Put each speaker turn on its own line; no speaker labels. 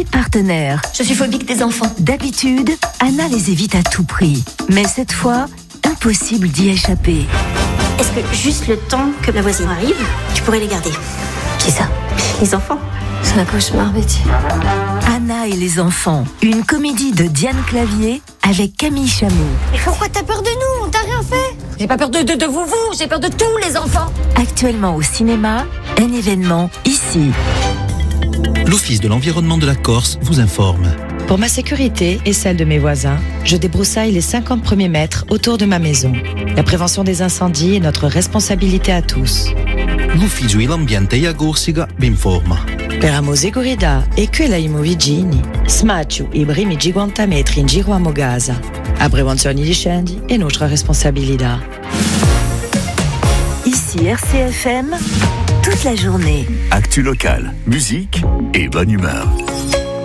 Guide partenaire.
Je suis phobique des enfants.
D'habitude, Anna les évite à tout prix. Mais cette fois, impossible d'y échapper.
Est-ce que juste le temps que la voisine arrive, tu pourrais les garder?
Qui ça?
Les enfants.
C'est un cauchemar, Betty.
Anna et les enfants, une comédie de Diane Clavier avec Camille Chamou.
Mais pourquoi t'as peur de nous? On t'a rien fait. J'ai pas peur de vous, j'ai peur de tous les enfants.
Actuellement au cinéma, un événement ici.
L'Office de l'environnement de la Corse vous informe.
Pour ma sécurité et celle de mes voisins, je débroussaille les 50 premiers mètres autour de ma maison. La prévention des incendies est notre responsabilité à tous.
L'Ufficio dell'Ambiente e Agorsica vi informa.
Per amose corrida e quella i vicini, smaccio i primi 50 metri in giro a Mogasa. A prevenzione di incendi è nostra responsabilità.
Ici RCFM, toute la journée.
Actu locale, musique et bonne humeur.